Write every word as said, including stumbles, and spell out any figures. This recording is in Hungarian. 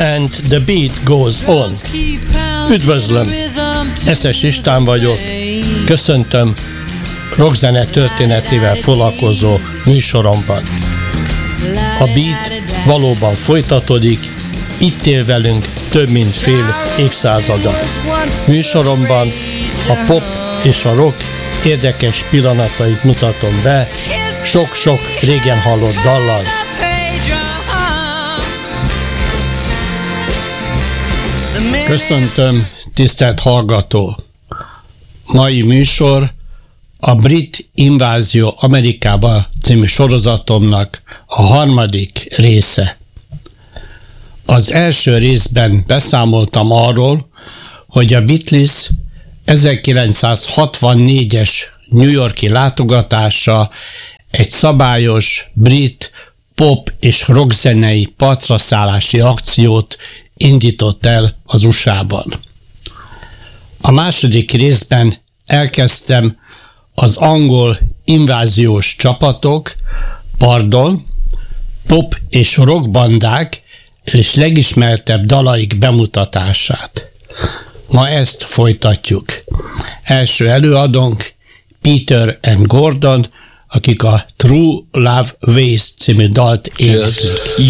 and the beat goes on. Üdvözlöm, Eszes István vagyok, köszöntöm rockzene történetével foglalkozó műsoromban. A beat valóban folytatódik, itt él velünk több mint fél évszázada. Műsoromban a pop és a rock érdekes pillanatait mutatom be, sok-sok régen hallott dallal. Köszöntöm, tisztelt hallgató! Mai műsor a Brit Invázió Amerikába című sorozatomnak a harmadik része. Az első részben beszámoltam arról, hogy a Beatles ezerkilencszázhatvannégyes New York-i látogatása egy szabályos brit pop és rockzenei partraszállási akciót indított el az u es á-ban. A második részben elkezdtem az angol inváziós csapatok, pardon, pop és rockbandák és legismertebb dalaik bemutatását. Ma ezt folytatjuk. Első előadónk Peter and Gordon, akik a True Love Waits című dalt éneklik.